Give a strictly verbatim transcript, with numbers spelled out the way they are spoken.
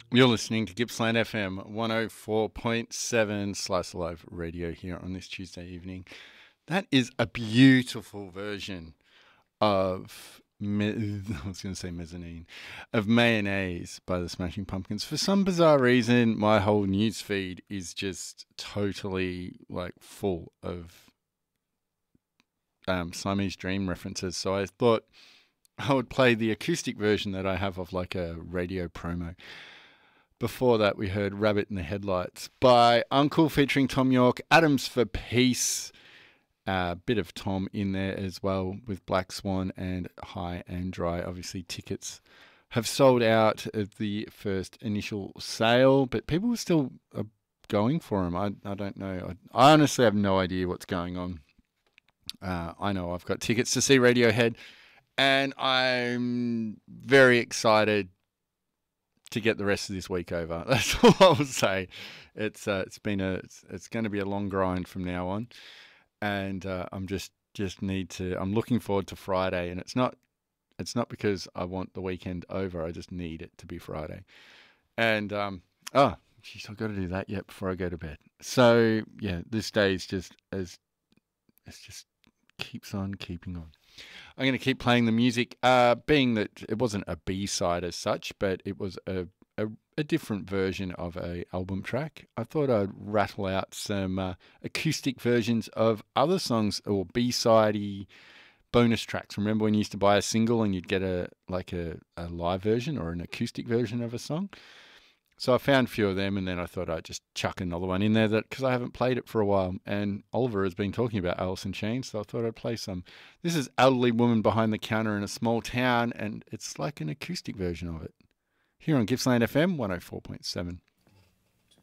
You're listening to Gippsland F M one oh four point seven Slice of Life Radio here on this Tuesday evening. That is a beautiful version of, me- I was going to say mezzanine, of Mayonnaise by the Smashing Pumpkins. For some bizarre reason, my whole news feed is just totally like full of um, Siamese Dream references. So I thought I would play the acoustic version that I have of like a radio promo. Before that, we heard Rabbit in the Headlights by Uncle featuring Tom York, Atoms for Peace, a uh, bit of Tom in there as well with Black Swan and High and Dry. Obviously, tickets have sold out of the first initial sale, but people are still uh, going for them. I, I don't know. I, I honestly have no idea what's going on. Uh, I know I've got tickets to see Radiohead, and I'm very excited to get the rest of this week over. That's all I will say. It's uh, it's been a it's, it's going to be a long grind from now on, and uh, I'm just just need to. I'm looking forward to Friday, and it's not it's not because I want the weekend over. I just need it to be Friday, and um oh, geez, I've got to do that yet before I go to bed. So yeah, this day is just as it's just keeps on keeping on. I'm going to keep playing the music, uh, being that it wasn't a B-side as such, but it was a, a, a different version of a album track. I thought I'd rattle out some uh, acoustic versions of other songs or B-sidey bonus tracks. Remember when you used to buy a single and you'd get a like a, a live version or an acoustic version of a song? So I found a few of them, and then I thought I'd just chuck another one in there that because I haven't played it for a while. And Oliver has been talking about Alice in Chains, so I thought I'd play some. This is Elderly Woman Behind the Counter in a Small Town, and it's like an acoustic version of it. Here on Gippsland F M one oh four point seven.